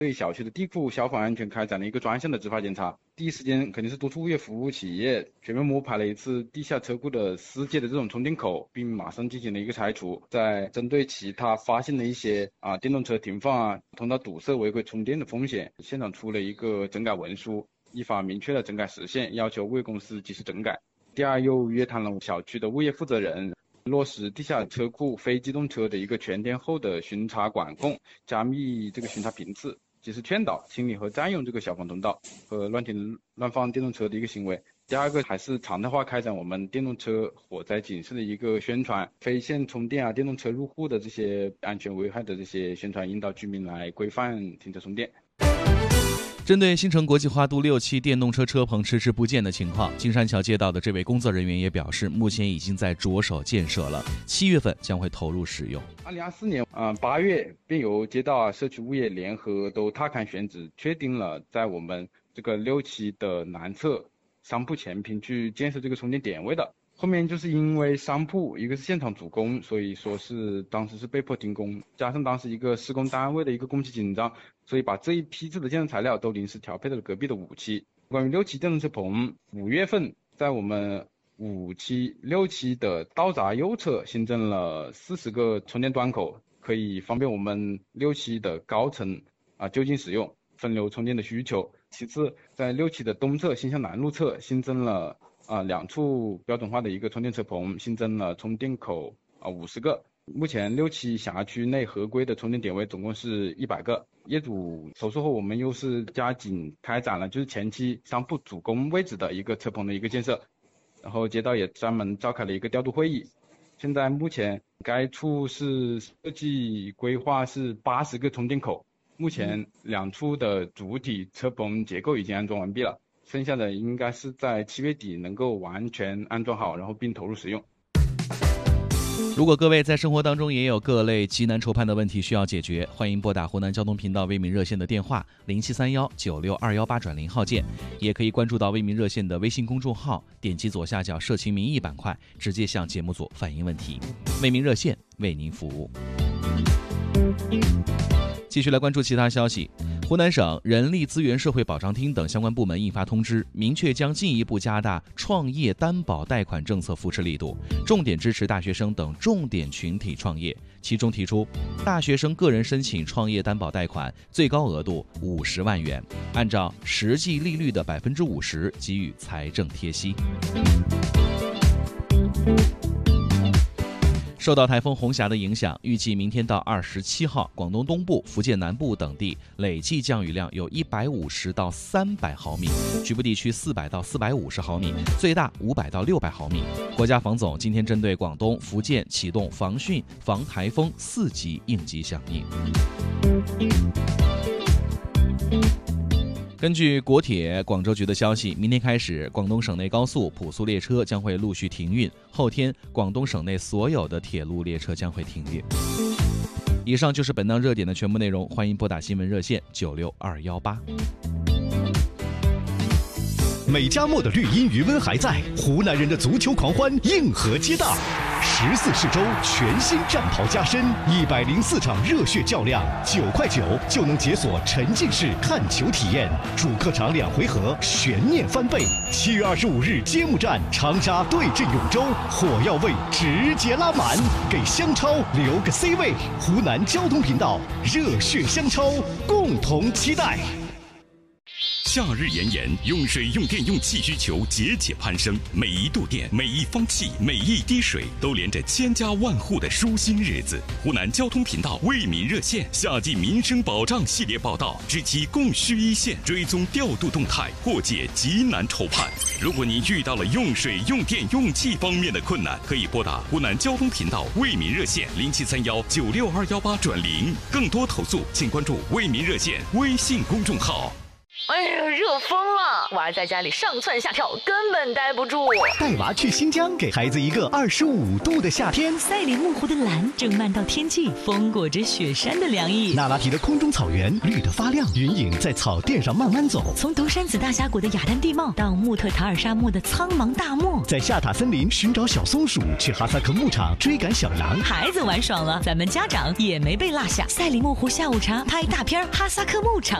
对小区的地库消防安全开展了一个专项的执法检查。第一时间肯定是督促物业服务企业全面摸排了一次地下车库的4节的这种充电口，并马上进行了一个拆除。在针对其他发现的一些电动车停放通道堵塞、违规充电的风险，现场出了一个整改文书，依法明确了整改时限，要求物业公司及时整改。第二，又约谈了小区的物业负责人，落实地下车库非机动车的一个全天候的巡查管控，加密这个巡查频次，及时劝导清理和占用这个消防通道和乱停乱放电动车的一个行为。第二个还是常态化开展我们电动车火灾警示的一个宣传，非线充电电动车入户的这些安全危害的这些宣传，引导居民来规范停车充电。 针对新城国际花都6期电动车车棚迟迟不建的情况，金山桥街道的这位工作人员也表示，目前已经在着手建设了，7月份将会投入使用。 2024年8月，便由街道社区物业联合都踏勘选址，确定了在我们这个6期的南侧商铺前坪去建设这个充电点位的。后面就是因为商铺一个是现场主攻，所以说是当时是被迫停工，加上当时一个施工单位的一个工期紧张，所以把这一批次的建设材料都临时调配到了隔壁的5期。关于6期电动车棚，5月份在我们5期、6期的道闸右侧新增了40个充电端口，可以方便我们6期的高层就近使用，分流充电的需求。其次，在6期的东侧新向南路侧新增了2处标准化的一个充电车棚，新增了充电口50个。目前6期辖区内合规的充电点位总共是100个。业主投诉后，我们又是加紧开展了就是前期商铺主攻位置的一个车棚的一个建设，然后街道也专门召开了一个调度会议。现在目前该处是设计规划是80个充电口，目前2处的主体车棚结构已经安装完毕了，剩下的应该是在7月底能够完全安装好，然后并投入使用。 如果各位在生活当中也有各类急难愁盼的问题需要解决，欢迎拨打湖南交通频道为民热线的电话0731962218+0号键，也可以关注到为民热线的微信公众号，点击左下角社情民意板块，直接向节目组反映问题。为民热线为您服务。继续来关注其他消息。湖南省人力资源社会保障厅等相关部门印发通知，明确将进一步加大创业担保贷款政策扶持力度，重点支持大学生等重点群体创业。其中提出，大学生个人申请创业担保贷款最高额度50万元，按照实际利率的50%给予财政贴息。受到台风红霞的影响，预计明天到27号，广东东部、福建南部等地累计降雨量有150到300毫米，局部地区400到450毫米，最大500到600毫米。国家防总今天针对广东、福建启动防汛、防台风4级应急响应。根据国铁广州局的消息，明天开始，广东省内高速、普速列车将会陆续停运，后天广东省内所有的铁路列车将会停运。以上就是本档热点的全部内容，欢迎拨打新闻热线96218。 美加墨的绿茵余温还在，湖南人的足球狂欢硬核接大。14世周全新战袍加身，104场热血较量，9块9就能解锁沉浸式看球体验，主客场2回合悬念翻倍。7月25日揭幕战，长沙对阵永州，火药味直接拉满，给湘超留个 C 位。湖南交通频道，热血湘超，共同期待。 夏日炎炎，用水、用电、用气需求节节攀升，每一度电、每一方气、每一滴水，都连着千家万户的舒心日子。湖南交通频道为民热线夏季民生保障系列报道，知其供需一线，追踪调度动态，破解急难愁盼。如果你遇到了用水、用电、用气方面的困难，可以拨打湖南交通频道为民热线0731962218+0。更多投诉，请关注为民热线微信公众号。 哎呀，热疯了！ 娃在家里上蹿下跳，根本待不住。 带娃去新疆，给孩子一个25度的夏天。 赛里木湖的蓝正漫到天际，风裹着雪山的凉意。 那拉提的空中草原绿得发亮，云影在草甸上慢慢走。 从独山子大峡谷的雅丹地貌到穆特塔尔沙漠的苍茫大漠， 在夏塔森林寻找小松鼠，去哈萨克牧场追赶小羊。 孩子玩爽了，咱们家长也没被落下。赛里木湖下午茶拍大片，哈萨克牧场。